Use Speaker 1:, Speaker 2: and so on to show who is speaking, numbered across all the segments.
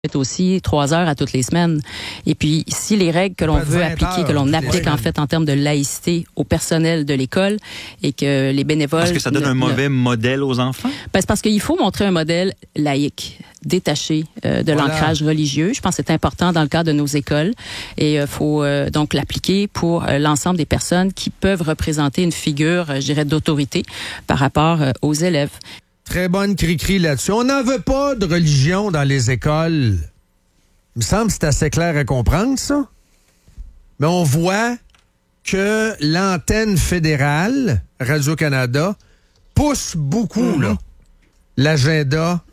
Speaker 1: aussi 3 heures à toutes les semaines. Et puis, si les règles que l'on veut appliquer, que l'on applique en fait en termes de laïcité au personnel de l'école et que les bénévoles...
Speaker 2: Est-ce que ça donne un mauvais modèle aux enfants?
Speaker 1: Ben, c'est parce qu'il faut montrer un modèle laïque, détaché de l'ancrage religieux. Je pense que c'est important dans le cadre de nos écoles et il faut donc l'appliquer pour l'ensemble des personnes qui peuvent représenter une figure, je dirais, d'autorité par rapport aux élèves.
Speaker 3: Très bonne cri-cri là-dessus. On n'en veut pas de religion dans les écoles. Il me semble que c'est assez clair à comprendre, ça. Mais on voit que l'antenne fédérale, Radio-Canada, pousse beaucoup là, l'agenda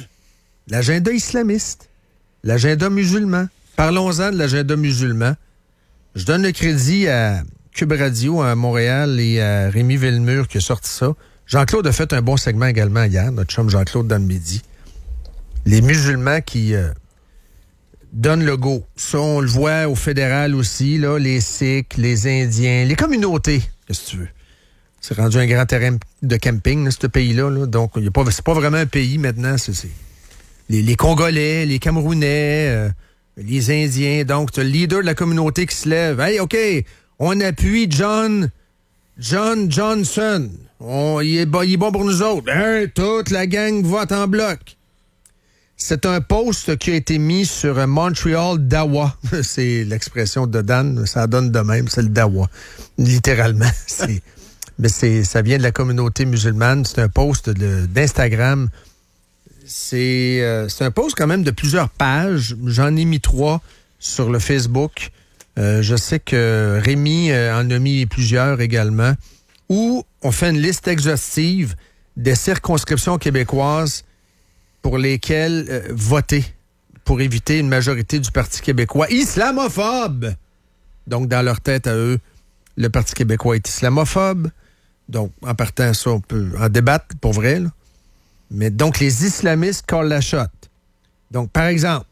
Speaker 3: islamiste, l'agenda musulman. Parlons-en de l'agenda musulman. Je donne le crédit à Cube Radio à Montréal et à Rémi Villemur qui a sorti ça. Jean-Claude a fait un bon segment également hier, notre chum Jean-Claude dans le midi. Les musulmans qui donnent le go. Ça, on le voit au fédéral aussi, là, les Sikhs, les Indiens, les communautés, qu'est-ce que tu veux. C'est rendu un grand terrain de camping, là, ce pays-là. Là. Donc, c'est pas vraiment un pays maintenant. C'est les Congolais, les Camerounais, les Indiens. Donc, tu as le leader de la communauté qui se lève. Hey, OK, on appuie John Johnson. Il est bon pour nous autres. Hey, toute la gang vote en bloc. C'est un post qui a été mis sur Montreal Dawa. C'est l'expression de Dan. Ça donne de même. C'est le Dawa. Littéralement. Ça vient de la communauté musulmane. C'est un post d'Instagram. C'est un post quand même de plusieurs pages. J'en ai mis 3 sur le Facebook. Je sais que Rémi en a mis plusieurs également. Où on fait une liste exhaustive des circonscriptions québécoises pour lesquelles voter pour éviter une majorité du Parti québécois islamophobe. Donc, dans leur tête à eux, le Parti québécois est islamophobe. Donc, en partant ça, on peut en débattre pour vrai. Là. Mais donc, les islamistes call la shot. Donc, par exemple,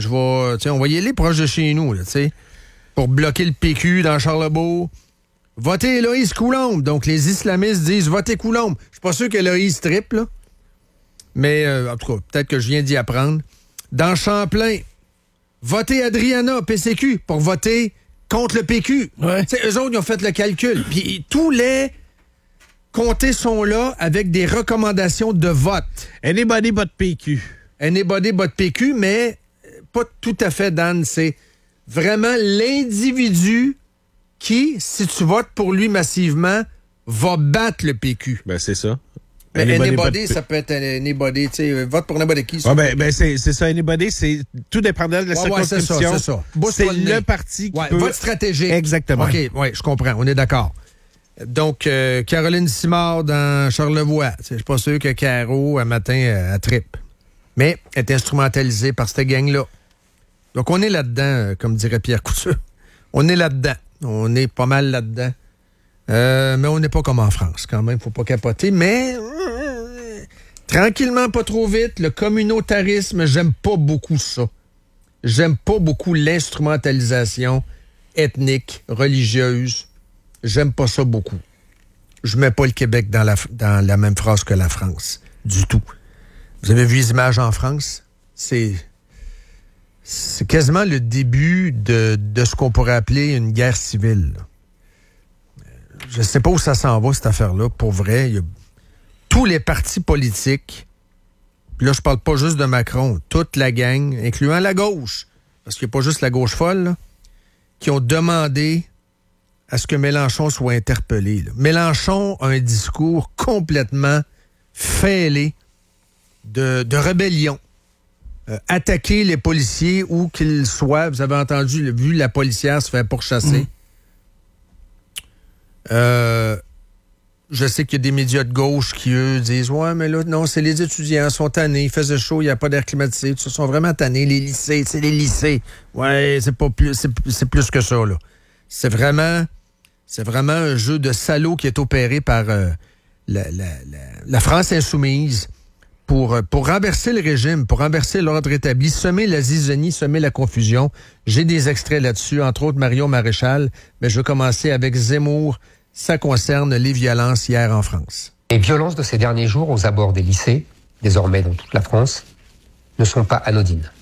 Speaker 3: on va y aller proche de chez nous, là, pour bloquer le PQ dans Charlebourg. Votez Éloïse Coulombe. Donc, les islamistes disent votez Coulombe. Je suis pas sûr qu'Éloïse triple, là. Mais, en tout cas, peut-être que je viens d'y apprendre. Dans Champlain, votez Adriana, PCQ, pour voter contre le PQ. Ouais. Eux autres, ils ont fait le calcul. Puis, tous les comtés sont là avec des recommandations de vote.
Speaker 4: Anybody but PQ.
Speaker 3: Anybody but PQ, mais pas tout à fait, Dan. C'est vraiment l'individu qui, si tu votes pour lui massivement, va battre le PQ.
Speaker 4: Ben, c'est ça.
Speaker 3: Mais anybody, ça peut être anybody, tu sais, vote pour n'importe qui.
Speaker 4: C'est ça, anybody, c'est tout dépendant de la circonscription.
Speaker 3: C'est ça.
Speaker 4: C'est le parti qui peut...
Speaker 3: Vote stratégique.
Speaker 4: Exactement.
Speaker 3: OK, oui, je comprends, on est d'accord. Donc, Caroline Simard dans Charlevoix. Je suis pas sûr que Caro, un matin, elle trippe. Mais elle est instrumentalisée par cette gang-là. Donc, on est là-dedans, comme dirait Pierre Couture. On est là-dedans. On est pas mal là-dedans. Mais on n'est pas comme en France, quand même. Faut pas capoter. Mais tranquillement, pas trop vite. Le communautarisme, j'aime pas beaucoup ça. J'aime pas beaucoup l'instrumentalisation ethnique, religieuse. J'aime pas ça beaucoup. Je mets pas le Québec dans la même phrase que la France. Du tout. Vous avez vu les images en France? C'est quasiment le début de ce qu'on pourrait appeler une guerre civile. Je ne sais pas où ça s'en va, cette affaire-là. Pour vrai, il y a tous les partis politiques, puis là, je parle pas juste de Macron, toute la gang, incluant la gauche, parce qu'il n'y a pas juste la gauche folle, là, qui ont demandé à ce que Mélenchon soit interpellé. Là. Mélenchon a un discours complètement fêlé de rébellion. Attaquer les policiers où qu'ils soient. Vous avez vu la policière se faire pourchasser. Je sais qu'il y a des médias de gauche qui, eux, disent « Ouais, mais là, non, c'est les étudiants, ils sont tannés, il faisait chaud, il n'y a pas d'air climatisé, ils sont vraiment tannés, les lycées, c'est les lycées. Ouais, c'est plus que ça, là. C'est vraiment un jeu de salaud qui est opéré par la France insoumise pour renverser le régime, pour renverser l'ordre établi, semer la zizanie, semer la confusion. J'ai des extraits là-dessus, entre autres Marion Maréchal, mais je vais commencer avec Zemmour. Ça concerne les violences hier en France.
Speaker 5: Les violences de ces derniers jours aux abords des lycées, désormais dans toute la France, ne sont pas anodines.